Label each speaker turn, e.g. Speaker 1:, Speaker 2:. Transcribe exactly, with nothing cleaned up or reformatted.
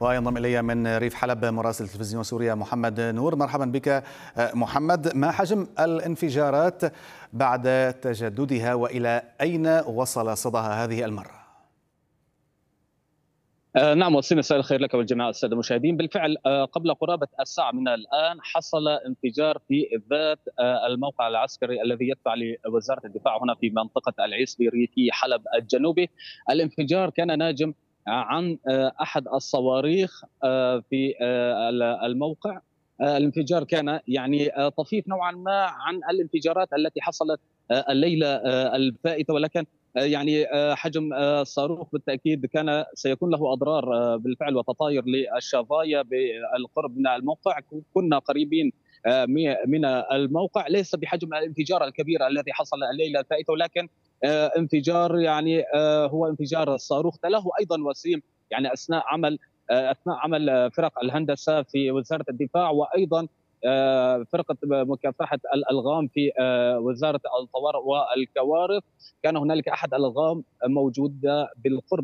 Speaker 1: وينضم إلي من ريف حلب مراسل تلفزيون سوريا محمد نور. مرحبا بك محمد. ما حجم الانفجارات بعد تجددها وإلى أين وصل صداها هذه المرة؟
Speaker 2: آه نعم، وصينا مساء الخير لك والجميع الساده المشاهدين. بالفعل آه قبل قرابه الساعه من الان حصل انفجار في ذات آه الموقع العسكري الذي يتبع لوزاره الدفاع هنا في منطقه العيسبيري في حلب الجنوبي. الانفجار كان ناجم عن آه احد الصواريخ آه في آه الموقع. آه الانفجار كان يعني آه طفيف نوعا ما عن الانفجارات التي حصلت آه الليله آه الفائته، ولكن يعني حجم الصاروخ بالتاكيد كان سيكون له اضرار بالفعل وتطاير للشظايا بالقرب من الموقع. كنا قريبين من الموقع، ليس بحجم الانفجار الكبير الذي حصل الليله الفائته، ولكن انفجار يعني هو انفجار الصاروخ. تلاه ايضا وسيم يعني اثناء عمل اثناء عمل فرق الهندسه في وزاره الدفاع، وايضا فرقه مكافحه الالغام في وزاره الطوارئ والكوارث. كان هنالك احد الالغام موجوده بالقرب